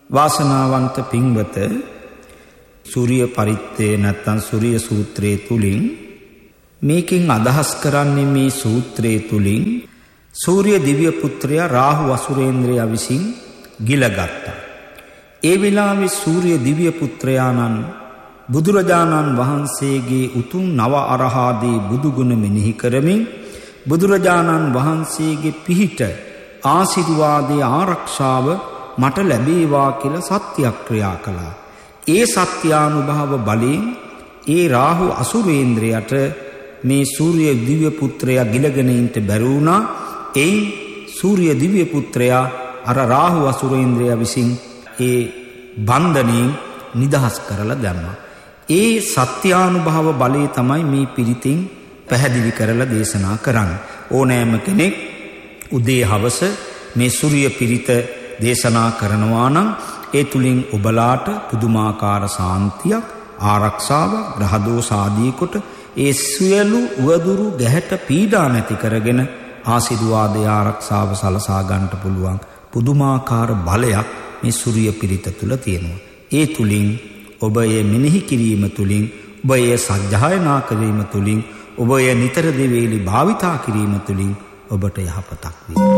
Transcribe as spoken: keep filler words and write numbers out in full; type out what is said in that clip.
වාසනාවන්ත පින්වත, සූර්ය පරිත්තේ නැත්නම් සූර්ය සූත්‍රයේ තුලින් මේකෙන් අදහස් කරන්නේ මේ සූත්‍රයේ තුලින් සූර්ය දිව්‍ය පුත්‍රයා රාහු අසුරේන්ද්‍රයා විසින් ගිලගත්තා. ඒ වෙලාවේ සූර්ය දිව්‍ය පුත්‍රයාණන් බුදුරජාණන් වහන්සේගේ උතුම් නව අරහාදී බුදුගුණ මෙනෙහි කරමින් බුදුරජාණන් වහන්සේගේ පිහිට ආශිර්වාදයේ ආරක්ෂාව මට ලැබේවා කියලා සත්‍යක්‍රියා කළා. ඒ සත්‍යානුභව බලයෙන් ඒ රාහු අසුරේන්ද්‍රයට මේ සූර්ය දිව්‍ය පුත්‍රයා ගිලගෙන ඉන්න බැරි වුණා. ඒ සූර්ය දිව්‍ය පුත්‍රයා අර රාහු අසුරේන්ද්‍රයා විසින් ඒ බන්ධනෙන් නිදහස් කරලා දැම්මා. ඒ සත්‍යානුභව බලය තමයි මේ පිරිතින් පැහැදිලි කරලා දේශනා කරන්නේ. ඕනෑම කෙනෙක් උදේ හවස මේ සූර්ය පිරිත දේශනා කරනවා නම් ඒ තුලින් ඔබලාට පුදුමාකාර සාන්තියක්, ආරක්ෂාවක්, ග්‍රහ දෝෂ ආදී කොට ඒ සියලු උවදුරු ගැහැට පීඩා නැති කරගෙන ආශිර්වාදය ආරක්ෂාව සලසා ගන්නට පුළුවන් පුදුමාකාර බලයක් මේ සූර්ය පිරිත තුල තියෙනවා. ඒ තුලින් ඔබ ඒ මෙනෙහි කිරීම තුලින්, ඔබ ඒ සජ්ජායනා කිරීම තුලින්, ඔබ ඒ නිතර දෙවේලි භාවිතා කිරීම තුලින් ඔබට යහපතක් වේ.